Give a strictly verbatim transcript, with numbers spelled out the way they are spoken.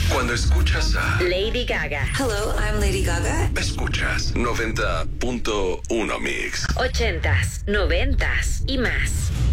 Cuando escuchas a Lady Gaga. Hello, I'm Lady Gaga. Escuchas noventa punto uno Mix. Ochentas, noventas y más.